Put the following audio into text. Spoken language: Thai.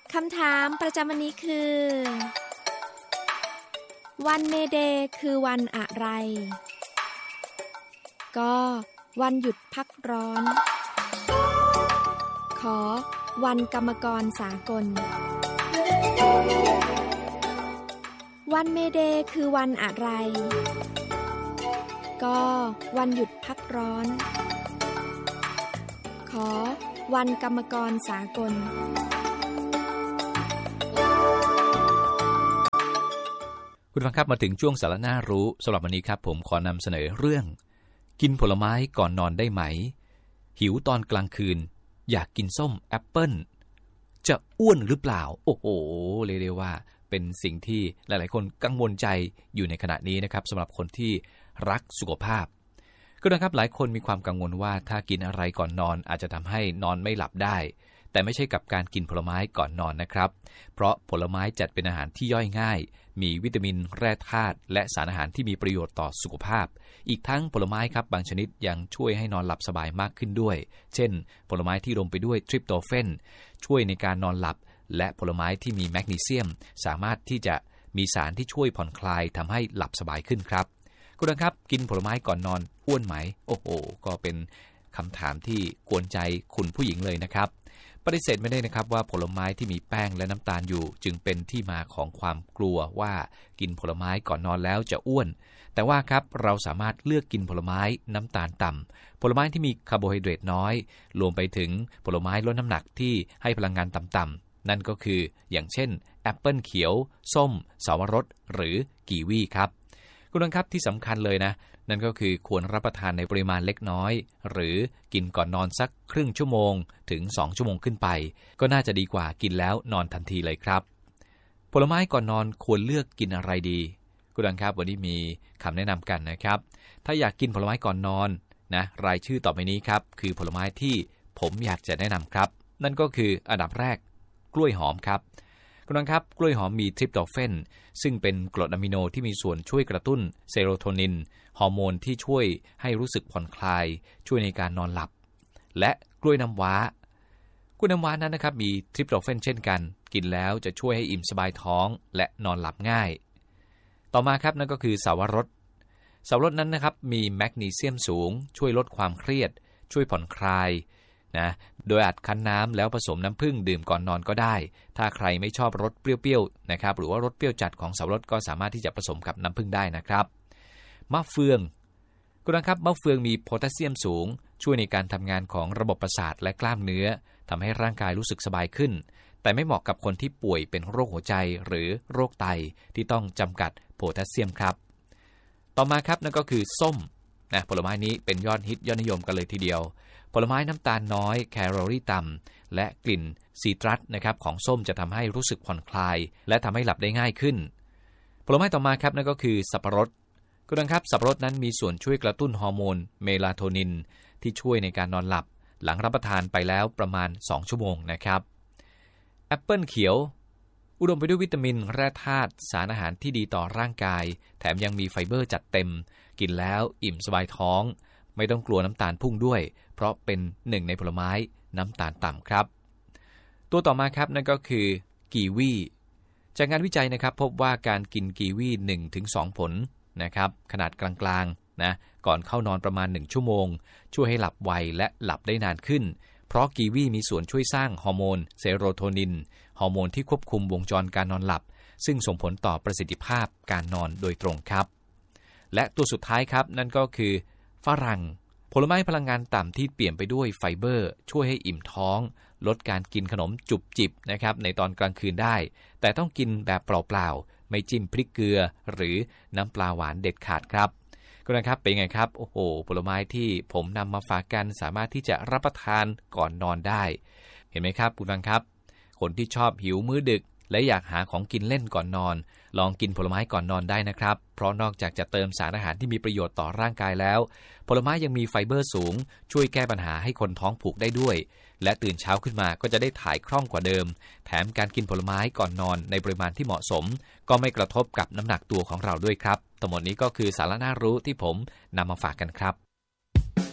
คำถามประจำวันนี้คือวันเมเดย์คือวันอะไรก็วันหยุดพักร้อนขอวันกรรมกรสากลวันเมเดย์คือวันอะไรก็วันหยุดพักร้อนขอวันกรรมกรสากลคุณฟังครับมาถึงช่วงสาระน่ารู้สำหรับวันนี้ครับผมขอนำเสนอเรื่องกินผลไม้ก่อนนอนได้ไหมหิวตอนกลางคืนอยากกินส้มแอปเปิ้ลจะอ้วนหรือเปล่าโอ้โหเรียกได้ว่าเป็นสิ่งที่หลายๆคนกังวลใจอยู่ในขณะนี้นะครับสำหรับคนที่รักสุขภาพก็นะครับหลายคนมีความกังวลว่าถ้ากินอะไรก่อนนอนอาจจะทำให้นอนไม่หลับได้แต่ไม่ใช่กับการกินผลไม้ก่อนนอนนะครับเพราะผลไม้จัดเป็นอาหารที่ย่อยง่ายมีวิตามินแร่ธาตุและสารอาหารที่มีประโยชน์ต่อสุขภาพอีกทั้งผลไม้ครับบางชนิดยังช่วยให้นอนหลับสบายมากขึ้นด้วยเช่นผลไม้ที่รวมไปด้วยทริปโตเฟนช่วยในการนอนหลับและผลไม้ที่มีแมกนีเซียมสามารถที่จะมีสารที่ช่วยผ่อนคลายทำให้หลับสบายขึ้นครับคุณผู้ชมครับกินผลไม้ก่อนนอนอ้วนไหมโอ้โหก็เป็นคำถามที่กวนใจคุณผู้หญิงเลยนะครับปฏิเสธไม่ได้นะครับว่าผลไม้ที่มีแป้งและน้ำตาลอยู่จึงเป็นที่มาของความกลัวว่ากินผลไม้ก่อนนอนแล้วจะอ้วนแต่ว่าครับเราสามารถเลือกกินผลไม้น้ำตาลต่ำผลไม้ที่มีคาร์โบไฮเดรตน้อยรวมไปถึงผลไม้ลดน้ำหนักที่ให้พลังงานต่ำๆนั่นก็คืออย่างเช่นแอปเปิลเขียวส้มสาวรสหรือกีวีครับคุณผู้ชมครับที่สำคัญเลยนะนั่นก็คือควรรับประทานในปริมาณเล็กน้อยหรือกินก่อนนอนสักครึ่งชั่วโมงถึง2ชั่วโมงขึ้นไปก็น่าจะดีกว่ากินแล้วนอนทันทีเลยครับผลไม้ก่อนนอนควรเลือกกินอะไรดีคุณผู้ชมครับวันนี้มีคำแนะนำกันนะครับถ้าอยากกินผลไม้ก่อนนอนนะรายชื่อต่อไปนี้ครับคือผลไม้ที่ผมอยากจะแนะนำครับนั่นก็คืออันดับแรกกล้วยหอมครับคุณผู้ชมครับกล้วยหอมมีทริปโตเฟนซึ่งเป็นกรดอะมิโนที่มีส่วนช่วยกระตุ้นเซโรโทนินฮอร์โมนที่ช่วยให้รู้สึกผ่อนคลายช่วยในการนอนหลับและกล้วยน้ำว้ากล้วยน้ำว้านั้นนะครับมีทริปโตเฟนเช่นกันกินแล้วจะช่วยให้อิ่มสบายท้องและนอนหลับง่ายต่อมาครับนั่นก็คือสาวรสนั้นนะครับมีแมกนีเซียมสูงช่วยลดความเครียดช่วยผ่อนคลายนะโดยอัดคั้นน้ำแล้วผสมน้ำผึ้งดื่มก่อนนอนก็ได้ถ้าใครไม่ชอบรสเปรี้ยวๆนะครับหรือว่ารสเปรี้ยวจัดของสาวรสก็สามารถที่จะผสมกับน้ำผึ้งได้นะครับมะเฟืองคุณผู้ชมครับมะเฟืองมีโพแทสเซียมสูงช่วยในการทำงานของระบบประสาทและกล้ามเนื้อทำให้ร่างกายรู้สึกสบายขึ้นแต่ไม่เหมาะกับคนที่ป่วยเป็นโรคหัวใจหรือโรคไตที่ต้องจำกัดโพแทสเซียมครับต่อมาครับนั่นก็คือส้มนะผลไม้นี้เป็นยอดฮิตยอดนิยมกันเลยทีเดียวผลไม้น้ำตาลน้อยแคลอรี่ต่ำและกลิ่นซีตรัสนะครับของส้มจะทำให้รู้สึกผ่อนคลายและทำให้หลับได้ง่ายขึ้นผลไม้ต่อมาครับนั่นก็คือสับปะรดคุณผู้ชมครับสับปะรดนั้นมีส่วนช่วยกระตุ้นฮอร์โมนเมลาโทนินที่ช่วยในการนอนหลับหลังรับประทานไปแล้วประมาณ2ชั่วโมงนะครับแอปเปิลเขียวอุดมไปด้วยวิตามินแร่ธาตุสารอาหารที่ดีต่อร่างกายแถมยังมีไฟเบอร์จัดเต็มกินแล้วอิ่มสบายท้องไม่ต้องกลัวน้ำตาลพุ่งด้วยเพราะเป็นหนึ่งในผลไม้น้ำตาลต่ำครับตัวต่อมาครับนั่นก็คือกีวีจากงานวิจัยนะครับพบว่าการกินกีวี 1-2 ผลนะครับขนาดกลางๆนะก่อนเข้านอนประมาณ1ชั่วโมงช่วยให้หลับไวและหลับได้นานขึ้นเพราะกีวีมีส่วนช่วยสร้างฮอร์โมนเซโรโทนินฮอร์โมนที่ควบคุมวงจรการนอนหลับซึ่งส่งผลต่อประสิทธิภาพการนอนโดยตรงครับและตัวสุดท้ายครับนั่นก็คือฝรั่งผลไม้พลังงานต่ำที่เปี่ยมไปด้วยไฟเบอร์ช่วยให้อิ่มท้องลดการกินขนมจุบจิบนะครับในตอนกลางคืนได้แต่ต้องกินแบบเปล่าๆไม่จิ้มพริกเกลือหรือน้ำปลาหวานเด็ดขาดครับก็นะครับเป็นไงครับโอ้โหผลไม้ที่ผมนำมาฝากกันสามารถที่จะรับประทานก่อนนอนได้เห็นไหมครับคุณฟังครับคนที่ชอบหิวมื้อดึกและอยากหาของกินเล่นก่อนนอนลองกินผลไม้ก่อนนอนได้นะครับเพราะนอกจากจะเติมสารอาหารที่มีประโยชน์ต่อร่างกายแล้วผลไม้ยังมีไฟเบอร์สูงช่วยแก้ปัญหาให้คนท้องผูกได้ด้วยและตื่นเช้าขึ้นมาก็จะได้ถ่ายคล่องกว่าเดิมแถมการกินผลไม้ก่อนนอนในปริมาณที่เหมาะสมก็ไม่กระทบกับน้ำหนักตัวของเราด้วยครับทั้งหมดนี้ก็คือสาระน่ารู้ที่ผมนำมาฝากกันครับ